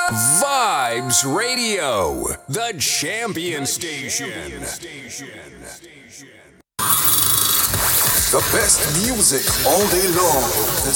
Vibes Radio, the champion station. The best music all day long.